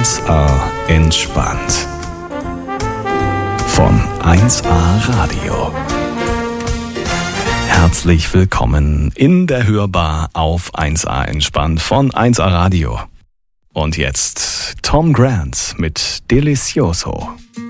1A entspannt. Von 1A Radio. Herzlich willkommen in der Hörbar auf 1A entspannt von 1A Radio. Und jetzt Tom Grant mit Delicioso.